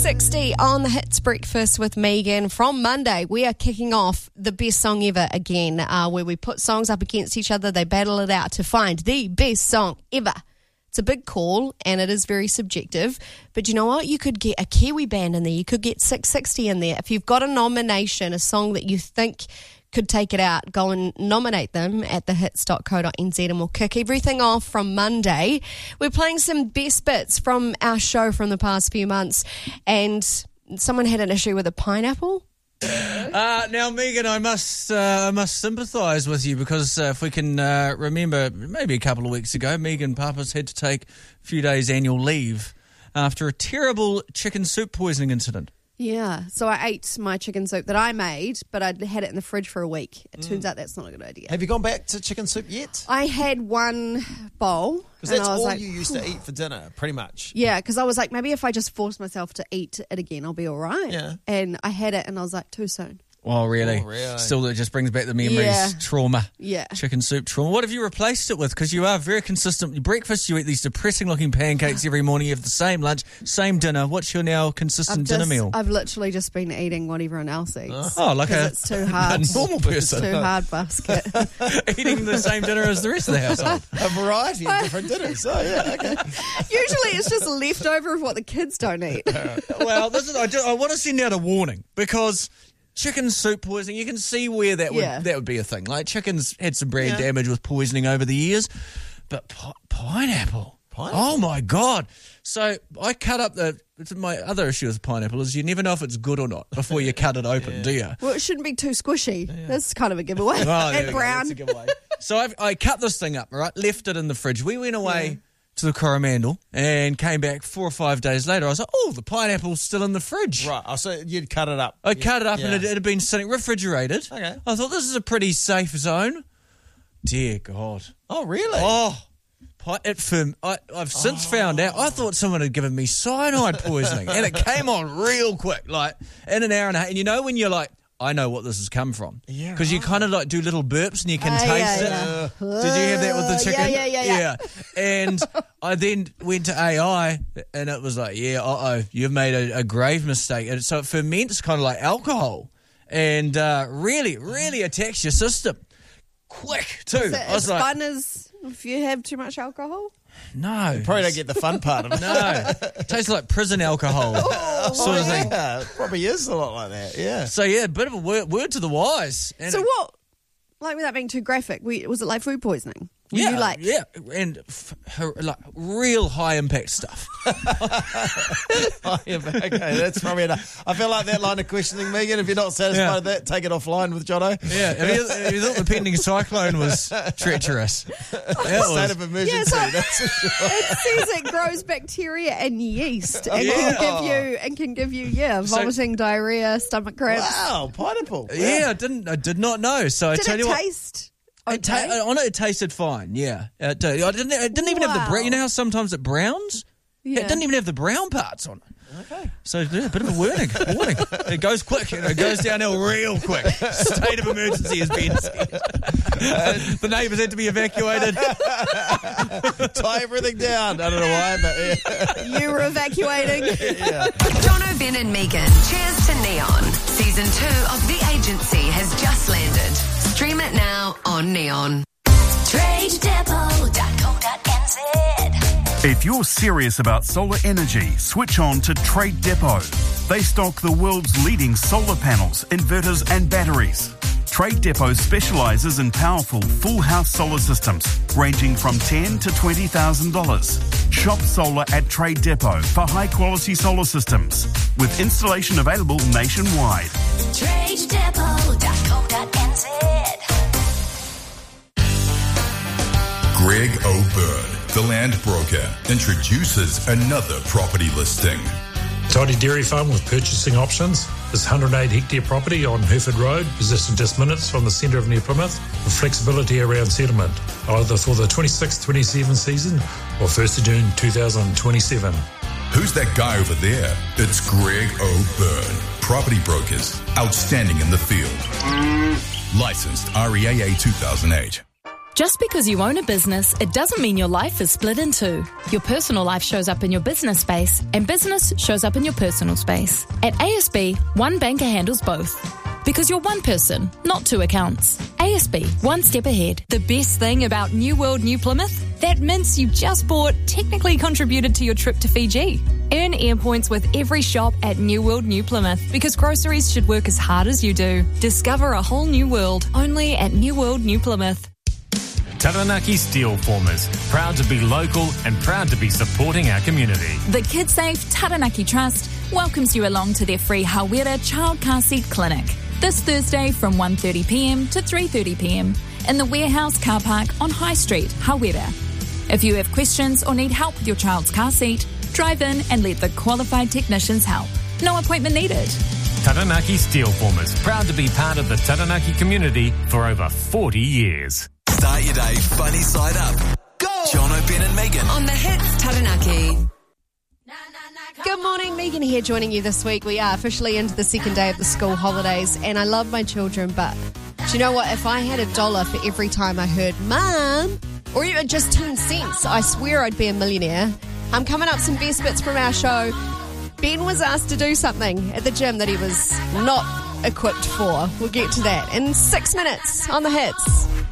6:60 on the Hits Breakfast with Megan. From Monday, we are kicking off the best song ever again, where we put songs up against each other. They battle it out to find the best song ever. It's a big call, and it is very subjective. But you know what? You could get a Kiwi band in there. You could get 660 in there. If you've got a nomination, a song that you think could take it out, go and nominate them at thehits.co.nz, and we'll kick everything off from Monday. We're playing some best bits from our show from the past few months, and someone had an issue with a pineapple. Now, Megan, I must sympathise with you because if we can remember, maybe a couple of weeks ago, Megan Pappas had to take a few days annual leave after a terrible chicken soup poisoning incident. Yeah, so I ate my chicken soup that I made, but I'd had it in the fridge for a week. It turns out that's not a good idea. Have you gone back to chicken soup yet? I had one bowl. Because that's all you used to eat for dinner, pretty much. Yeah, because I was like, maybe if I just force myself to eat it again, I'll be all right. Yeah. And I had it, and I was like, too soon. Oh, really? Still, it just brings back the memories. Trauma. Yeah. Chicken soup trauma. What have you replaced it with? Because you are very consistent. Breakfast, you eat these depressing-looking pancakes every morning. You have the same lunch, same dinner. What's your now consistent dinner meal? I've literally just been eating what everyone else eats. Oh, like it's too hard. A normal person. It's too hard basket. Eating the same dinner as the rest of the household. A variety of different dinners. Oh, yeah, okay. Usually it's just a leftover of what the kids don't eat. Well, I want to send out a warning because chicken soup poisoning, you can see where that would be a thing. Like, chicken's had some brain damage with poisoning over the years, but pineapple. Oh, my God. So I cut up my other issue with pineapple is you never know if it's good or not before you cut it open, do you? Well, it shouldn't be too squishy. That's kind of a giveaway. And brown. That's a giveaway. So I cut this thing up, right? Left it in the fridge. We went away to the Coromandel and came back 4 or 5 days later. I was like, oh, the pineapple's still in the fridge. Right, so you'd cut it up. I cut it up and it had been sitting refrigerated. Okay. I thought, this is a pretty safe zone. Dear God. Oh, really? Oh, I've since found out. I thought someone had given me cyanide poisoning, and it came on real quick, like in an hour and a half. And you know when you're like, I know what this has come from. Yeah. Because you kind of like do little burps and you can taste it. Yeah. Did you have that with the chicken? Yeah. And I then went to AI and it was like, you've made a grave mistake. And so it ferments kind of like alcohol and really, really attacks your system. Quick, too. Is it as fun as if you have too much alcohol? No. You probably don't get the fun part of it. No. It tastes like prison alcohol sort of thing. Yeah, it probably is a lot like that, yeah. So, a bit of a word to the wise. And so what, like without being too graphic, was it like food poisoning? And like real high-impact stuff. Okay, that's probably enough. I feel like that line of questioning, Megan, if you're not satisfied with that, take it offline with Jono. Yeah, if you thought the pending cyclone was treacherous. State of emergency, that's for sure. It says it grows bacteria and yeast and can give you vomiting, diarrhea, stomach cramps. Wow, pineapple. Yeah, I did not know. So I tell you what. Taste? Okay. It tasted fine, yeah. It didn't even have the brown. You know how sometimes it browns? Yeah. It didn't even have the brown parts on it. Okay. So, a bit of a warning. It goes quick, it goes downhill real quick. State of emergency has been said. The neighbours had to be evacuated. Tie everything down. I don't know why, but You were evacuating. Jono, Ben and Megan, Cheers to Neon. Season 2 of The Agency has just landed. Stream it now on Neon. TradeDepot.co.nz. If you're serious about solar energy, switch on to Trade Depot. They stock the world's leading solar panels, inverters and batteries. Trade Depot specialises in powerful full house solar systems ranging from $10,000 to $20,000. Shop solar at Trade Depot for high quality solar systems with installation available nationwide. TradeDepot.co.nz. Greg O'Byrne, the land broker, introduces another property listing. Tidy Dairy Farm with purchasing options. This 108-hectare property on Hereford Road, positioned just minutes from the centre of New Plymouth, with flexibility around settlement, either for the 26-27 season or 1st of June 2027. Who's that guy over there? It's Greg O'Byrne. Property brokers, outstanding in the field. Licensed REAA 2008. Just because you own a business, it doesn't mean your life is split in two. Your personal life shows up in your business space, and business shows up in your personal space. At ASB, one banker handles both. Because you're one person, not two accounts. ASB, one step ahead. The best thing about New World New Plymouth? That mince you just bought technically contributed to your trip to Fiji. Earn air points with every shop at New World New Plymouth, because groceries should work as hard as you do. Discover a whole new world, only at New World New Plymouth. Taranaki Steel Formers, proud to be local and proud to be supporting our community. The KidSafe Taranaki Trust welcomes you along to their free Hawera Child Car Seat Clinic this Thursday from 1:30pm to 3:30pm in the Warehouse Car Park on High Street, Hawera. If you have questions or need help with your child's car seat, drive in and let the qualified technicians help. No appointment needed. Taranaki Steel Formers, proud to be part of the Taranaki community for over 40 years. Start your day funny side up. Go! Jono, Ben and Megan. On the Hits Taranaki. Good morning, Megan here joining you this week. We are officially into the second day of the school holidays, and I love my children, but do you know what? If I had $1 for every time I heard Mum, or even just 10 cents, I swear I'd be a millionaire. Coming up, some best bits from our show. Ben was asked to do something at the gym that he was not equipped for. We'll get to that in 6 minutes on the Hits.